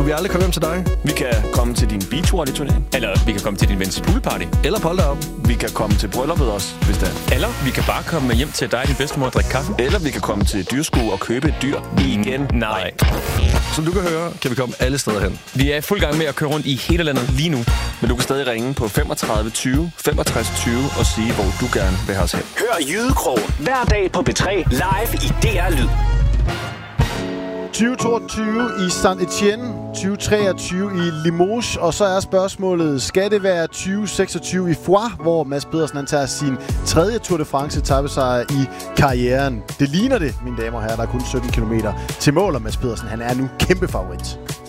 vi aldrig komme hjem til dig. Vi kan komme til din beachvolley-turnering. Eller vi kan komme til din vens poolparty. Eller polterop. Vi kan komme til brylluppet også, hvis det er. Eller vi kan bare komme hjem til dig og din bedstemor og drikke kaffe. Eller vi kan komme til dyrskue og købe et dyr igen. Nej. Som du kan høre, kan vi komme alle steder hen. Vi er i fuld gang med at køre rundt i hele landet lige nu. Men du kan stadig ringe på 35 20 65 20 og sige, hvor du gerne vil have os hen. Hør Jydekrogen hver dag på B3 live i DR Lyd. 2022 i Saint-Étienne, 2023 i Limoges, og så er spørgsmålet, skal det være 2026 i Foix, hvor Mads Pedersen han tager sin tredje Tour de France-etapesejr i karrieren? Det ligner det, mine damer og herrer, der er kun 17 km til mål, og Mads Pedersen han er nu kæmpe favorit.